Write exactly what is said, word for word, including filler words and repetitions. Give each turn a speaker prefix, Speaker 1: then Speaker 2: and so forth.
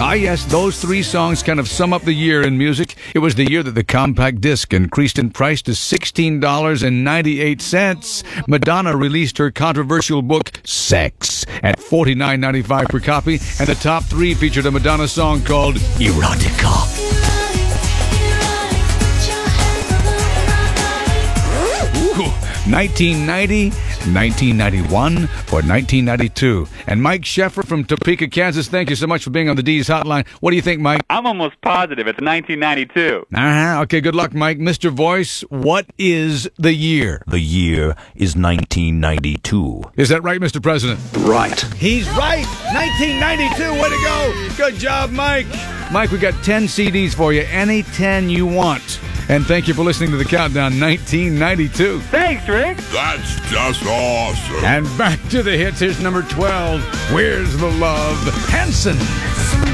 Speaker 1: Ah, yes, those three songs kind of sum up the year in music. It was the year that the compact disc increased in price to sixteen dollars and ninety-eight cents. Madonna released her controversial book, Sex, at forty-nine ninety-five per copy, and the top three featured a Madonna song called Erotica. nineteen ninety, nineteen ninety-one, or nineteen ninety-two. And Mike Sheffer from Topeka, Kansas, thank you so much for being on the D's Hotline. What do you think, Mike?
Speaker 2: I'm almost positive it's nineteen ninety-two.
Speaker 1: Uh-huh. Okay, good luck, Mike. Mister Voice, what is the year?
Speaker 3: The year is nineteen ninety-two.
Speaker 1: Is that right, Mister President?
Speaker 3: Right.
Speaker 1: He's right! nineteen ninety-two, way to go! Good job, Mike! Mike, we got ten C Ds for you, any ten you want. And thank you for listening to the Countdown nineteen ninety-two.
Speaker 2: Thanks, Rick.
Speaker 4: That's just awesome.
Speaker 1: And back to the hits. Here's number twelve. Where's the Love? Hanson.